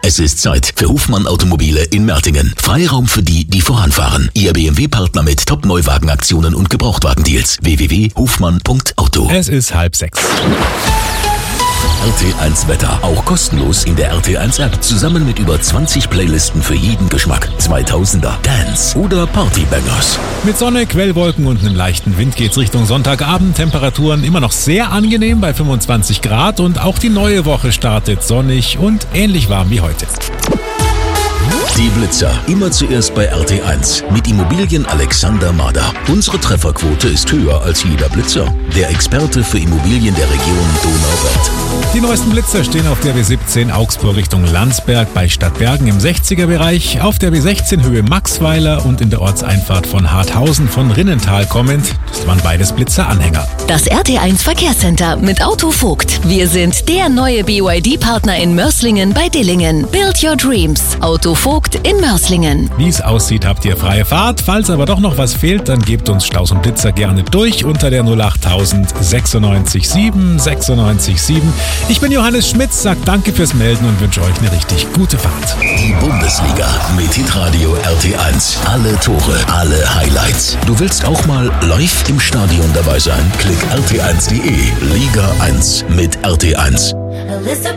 Es ist Zeit für Hofmann Automobile in Mertingen. Freiraum für die, die voranfahren. Ihr BMW-Partner mit Top-Neuwagenaktionen und Gebrauchtwagendeals. www.hofmann.auto. Es ist 5:30. RT1 Wetter, auch kostenlos in der RT1 App, zusammen mit über 20 Playlisten für jeden Geschmack. 2000er, Dance oder Partybangers. Mit Sonne, Quellwolken und einem leichten Wind geht's Richtung Sonntagabend. Temperaturen immer noch sehr angenehm bei 25 Grad und auch die neue Woche startet sonnig und ähnlich warm wie heute. Die Blitzer, immer zuerst bei RT1 mit Immobilien Alexander Mader. Unsere Trefferquote ist höher als jeder Blitzer. Der Experte für Immobilien der Region Donauwörth. Die neuesten Blitzer stehen auf der B17 Augsburg Richtung Landsberg bei Stadtbergen im 60er-Bereich, auf der B16 Höhe Maxweiler und in der Ortseinfahrt von Harthausen von Rinnental kommend. Das waren beides Blitzer-Anhänger. Das RT1 Verkehrscenter mit Auto Vogt. Wir sind der neue BYD-Partner in Mörslingen bei Dillingen. Build your dreams. Auto Vogt in Mörslingen. Wie es aussieht, habt ihr freie Fahrt. Falls aber doch noch was fehlt, dann gebt uns Staus und Blitzer gerne durch unter der 08000 96 7 96 7. Ich bin Johannes Schmitz, sag danke fürs Melden und wünsche euch eine richtig gute Fahrt. Die Bundesliga mit Hitradio RT1. Alle Tore, alle Highlights. Du willst auch mal live im Stadion dabei sein? Klick rt1.de. Liga 1 mit RT1.